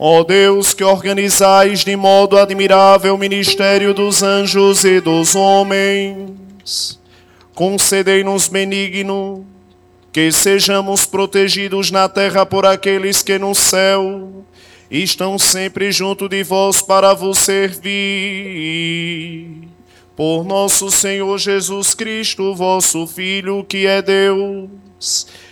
Ó Deus, que organizais de modo admirável o ministério dos anjos e dos homens, concedei-nos benigno que sejamos protegidos na terra por aqueles que no céu estão sempre junto de vós para vos servir. Por nosso Senhor Jesus Cristo, vosso Filho, que é Deus,